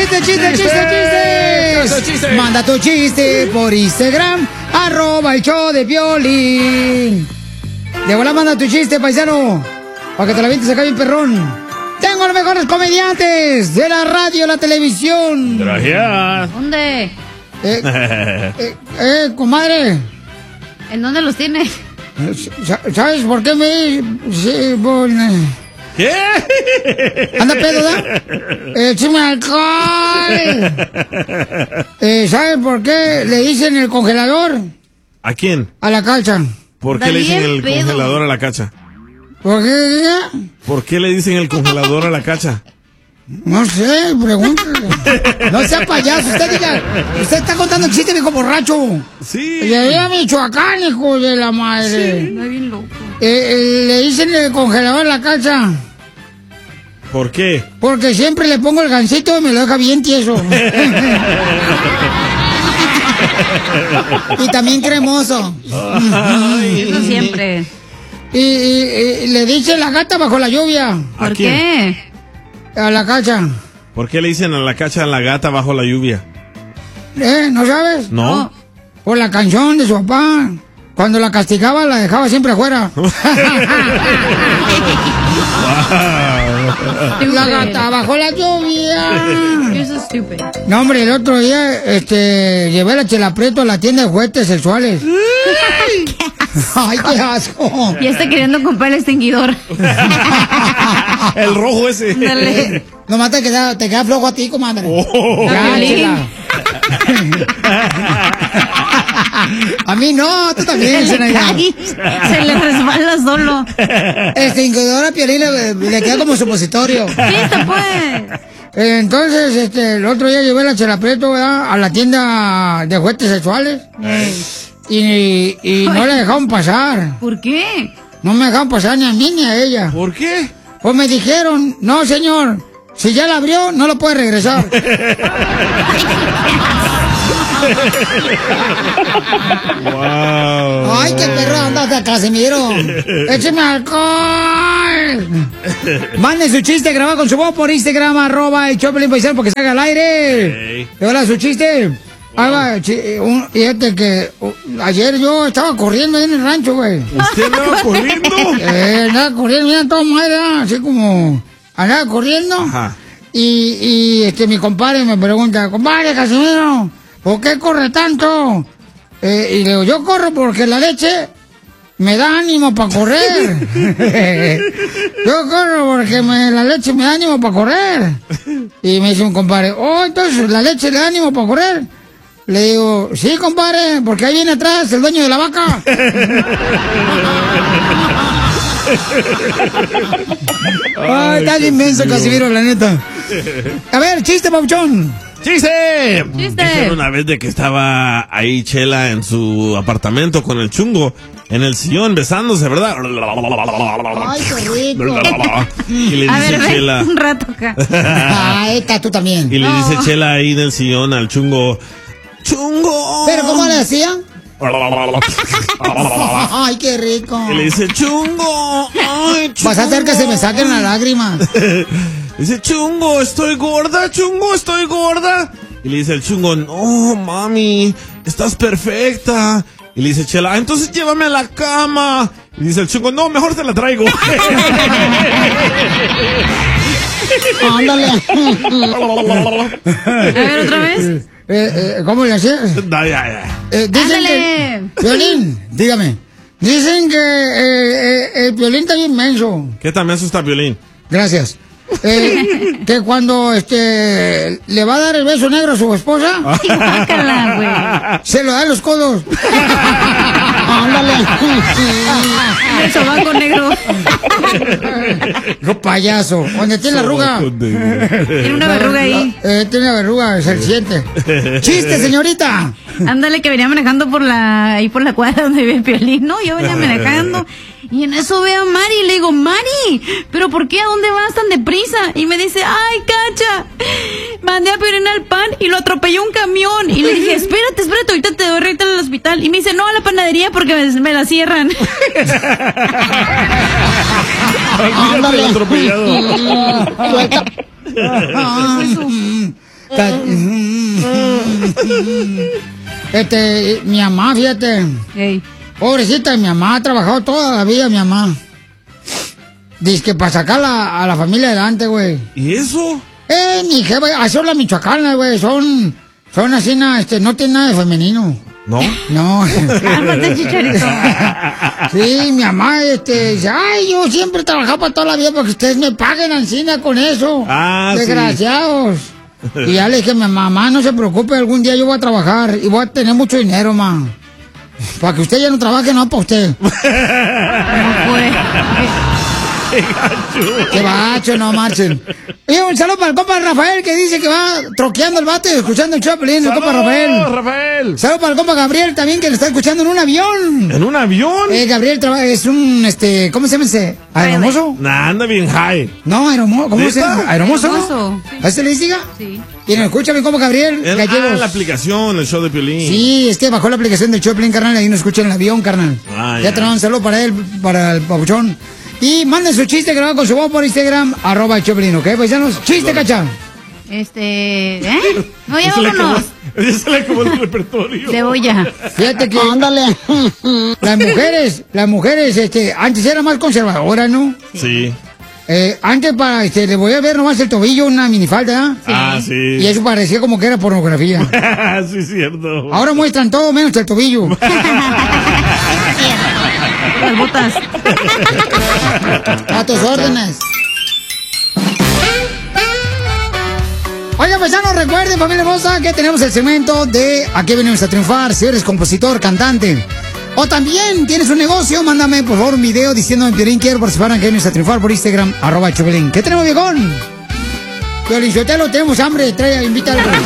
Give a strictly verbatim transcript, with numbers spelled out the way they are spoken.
chiste, chiste, chiste, chiste, chiste. Manda tu chiste por Instagram, arroba el show de Piolín. De volada manda tu chiste, paisano, para que te la vientes acá bien perrón. Tengo los mejores comediantes de la radio y la televisión. Gracias. ¿Dónde? Eh, eh, eh, comadre. ¿En dónde los tiene? ¿Sabes por qué me...? Sí, bueno. ¿Qué? ¿Anda pedo, da? ¡Échame alcohol! Eh, ¿Sabes por qué le dicen el congelador? ¿A quién? A la cacha. ¿Por qué le dicen el pedo. congelador a la cacha? ¿Por qué? ¿Por qué le dicen el congelador a la cacha? No sé, pregúntale. No sea payaso, usted diga. Usted está contando chistes, viejo borracho. Sí. Llegué a Michoacán, hijo de la madre. Sí, está bien loco. Eh, eh, le dicen el congelador a la cacha. ¿Por qué? Porque siempre le pongo el gansito y me lo deja bien tieso. Y también cremoso. Ay. Eso siempre. Y, y, y le dice la gata bajo la lluvia. ¿Por qué? A la cacha. ¿Por qué le dicen a la cacha la gata bajo la lluvia? ¿Eh? ¿No sabes? No. Por la canción de su papá. Cuando la castigaba, la dejaba siempre afuera. La gata bajo la lluvia. Eso es estúpido. No, hombre, el otro día, este, llevé la Chela Prieto a la tienda de juguetes sexuales. Ay, qué asco. Ya está queriendo comprar el extinguidor. El rojo ese. Dale. Nomás te queda, te queda flojo a ti, comadre. Oh. Ya, Chela. A mí no, tú también. Se le, cae, se le resbala solo. Extinguidor a Piolín le, le queda como supositorio. Sí, se puede. Entonces, este, el otro día llevé la Chela Prieto, ¿verdad?, a la tienda de juguetes sexuales. Y, y no la dejaron pasar. ¿Por qué? No me dejaron pasar ni a mí ni a ella. ¿Por qué? Pues me dijeron, no señor, si ya la abrió, no lo puede regresar. Wow. Ay, qué perro anda hasta Casimiro. Écheme alcohol. Mande su chiste grabado con su voz por Instagram, arroba el Choplin Paisano, porque se haga al aire. ¿Qué hola su chiste? Ahí va, chi- un- fíjate que uh, ayer yo estaba corriendo ahí en el rancho, güey. ¿Usted andaba corriendo? Eh, andaba corriendo, mira, todo madre, así como andaba corriendo. Ajá. Y, y este, mi compadre me pregunta, compadre Casimiro, ¿por qué corre tanto? Eh, y le digo, yo corro porque la leche me da ánimo para correr. Yo corro porque me, la leche me da ánimo para correr. Y me dice un compadre, oh, entonces la leche le da ánimo para correr. Le digo, sí, compadre, porque ahí viene atrás el dueño de la vaca. Ay, está inmenso, Casimiro, la neta. A ver, chiste, Pauchón. ¡Chiste! ¡Chiste! Dijeron una vez de que estaba ahí Chela en su apartamento con el chungo en el sillón besándose, ¿verdad? Ay, qué rico. Y le A dice ver, ven Chela... un rato acá. Ay, está tú también. Y le dice No. Chela ahí en el sillón al chungo... ¡Chungo! ¿Pero cómo le decía? Ay, qué rico. Y le dice, chungo, ay, chungo. Vas a hacer que se me saquen las lágrimas. Dice, chungo, estoy gorda, chungo, estoy gorda. Y le dice el chungo, no, mami, estás perfecta. Y le dice Chela, ah, entonces llévame a la cama. Y dice el chungo, no, mejor te la traigo. Ándale. A ver, otra vez. Eh, eh, ¿Cómo le hacías? Da, ya, ya. Eh, dicen Ándale. que... Piolín, dígame. Dicen que eh, eh, el Piolín está bien menso. ¿Qué tan menso está Piolín? Gracias. Eh, que cuando este le va a dar el beso negro a su esposa, Guácala, güey. se lo da en los codos. Ándale. El sobaco negro. No, payaso. ¿Dónde tiene la arruga? Tiene una verruga ahí. Eh, tiene una verruga, se siente. ¡Chiste, señorita! Ándale, que venía manejando por la ahí por la cuadra donde vive el Piolín, ¿no? Yo venía manejando y en eso veo a Mari y le digo, Mari, ¿pero por qué? ¿A dónde vas tan deprisa? Y me dice, ay, cacha, mandé a Piolín al pan y lo atropelló un camión. Y le dije, espérate, espérate, ahorita te doy recta al hospital. Y me dice, no, a la panadería porque me, me la cierran. Ándale, atropellado. Este, mi mamá, fíjate. Ey. Pobrecita, mi mamá ha trabajado toda la vida, mi mamá. Dice que para sacar la, a la familia adelante, güey. ¿Y eso? Eh, mi jefa, así son las michoacanas, güey. Son, son así, na, este, no tienen nada de femenino. ¿No? No. Cálmate, Chicharito. Sí, mi mamá, este, dice, ay, yo siempre he trabajado para toda la vida porque ustedes me paguen encina con eso. Ah, desgraciados. Sí. Y ya le dije, mi mamá, no se preocupe, algún día yo voy a trabajar y voy a tener mucho dinero, ma. Para que usted ya no trabaje, no para usted. ¿Cómo fue? ¡Qué gacho! ¡Qué bacho, no marchen! Y un saludo para el compa Rafael que dice que va troqueando el bate escuchando el Choplin, el compa Rafael. Rafael! Saludo para el compa Gabriel también que lo está escuchando en un avión. ¿En un avión? Eh, Gabriel trabaja, es un, este, ¿cómo se llama ese? ¿Aeromozo? Nah, anda bien high. No, aeromozo, ¿cómo se llama? ¿Aeromozo? Aeromozo. ¿A ese le diga? Sí. Y nos escucha mi compa Gabriel El, Gallegos. ah, la aplicación, el show de Piolín. Sí, es que bajó la aplicación del Choplin, carnal, ahí nos escucha en el avión, carnal. Ah, ya ya. tenemos un saludo para él, para el papuchón. Y manden su chiste grabado con su voz por Instagram, arroba el Choplin, ¿ok, paisanos? Chiste, cacha. Este, ¿eh? No, ya Ya se le acabó- vámonos. Ya se le acabó el repertorio. Le voy ya. Fíjate que las mujeres, las mujeres, este, antes eran más conservadoras, ¿no? Sí. Eh, antes para, este, le voy a ver nomás el tobillo, una minifalda, ¿eh? Ah, sí. Y eso parecía como que era pornografía. Sí, es cierto. Ahora muestran todo menos el tobillo. Las botas. A tus órdenes. Oigan, paisanos, recuerden, familia hermosa, que tenemos el segmento de Aquí venimos a triunfar. Si eres compositor, cantante, o también tienes un negocio, mándame por favor un video diciéndome, Piolín, quiero participar en Aquí venimos a triunfar por Instagram, arroba Choplin. ¿Qué tenemos, viejón? Piolín Sotelo, tenemos hambre, trae, invítalo.